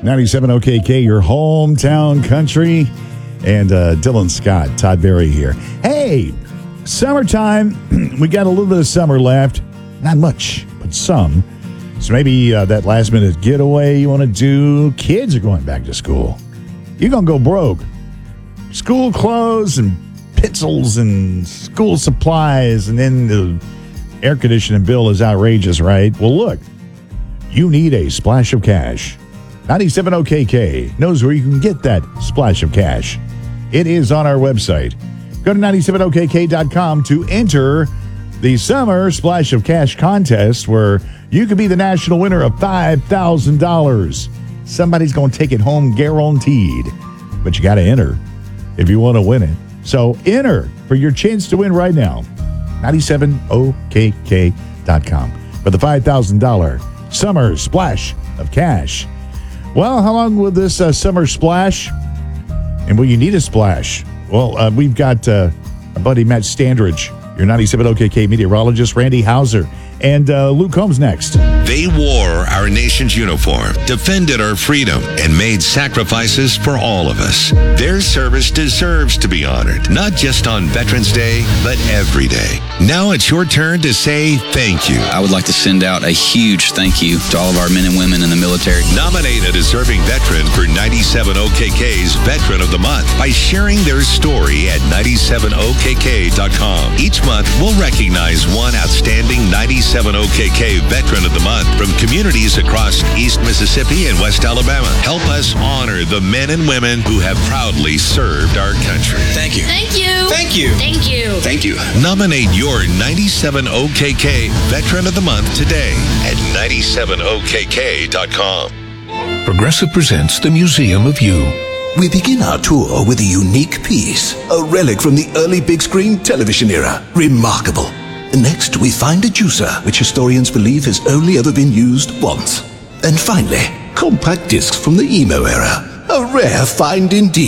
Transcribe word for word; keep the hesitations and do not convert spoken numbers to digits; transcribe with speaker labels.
Speaker 1: ninety-seven O K K, your hometown country. And uh, Dylan Scott, Todd Berry here. Hey, summertime. We got a little bit of summer left. Not much, but some. So maybe uh, that last minute getaway you want to do. Kids are going back to school. You're going to go broke. School clothes and pencils and school supplies, and then the air conditioning bill is outrageous, right? Well, look, you need a splash of cash. ninety-seven O K K knows where you can get that splash of cash. It is on our website. Go to ninety-seven O K K dot com to enter the Summer Splash of Cash contest, where you could be the national winner of five thousand dollars. Somebody's going to take it home guaranteed, but you got to enter if you want to win it. So enter for your chance to win right now. ninety-seven O K K dot com for the five thousand dollars Summer Splash of Cash. Well, how long will this uh, summer splash? And will you need a splash? Well, uh, we've got uh, our buddy Matt Standridge, your ninety-seven O K K meteorologist, Randy Hauser, and uh, Luke Combs next.
Speaker 2: They wore our nation's uniform, defended our freedom, and made sacrifices for all of us. Their service deserves to be honored, not just on Veterans Day, but every day. Now it's your turn to say thank you.
Speaker 3: I would like to send out a huge thank you to all of our men and women in the military.
Speaker 2: Nominate a deserving veteran for ninety-seven O K K's Veteran of the Month by sharing their story at ninety-seven O K K dot com. Each month, we'll recognize one outstanding ninety-seven O K K Veteran of the Month from communities across East Mississippi and West Alabama. Help us honor the men and women who have proudly served our country.
Speaker 3: Thank you.
Speaker 4: Thank you.
Speaker 3: Thank you.
Speaker 4: Thank you.
Speaker 3: Thank you.
Speaker 2: Nominate your ninety-seven O K K Veteran of the Month today at ninety-seven O K K dot com.
Speaker 5: Progressive presents the Museum of You.
Speaker 6: We begin our tour with a unique piece, a relic from the early big screen television era. Remarkable. Next, we find a juicer, which historians believe has only ever been used once. And finally, compact discs from the emo era. A rare find indeed.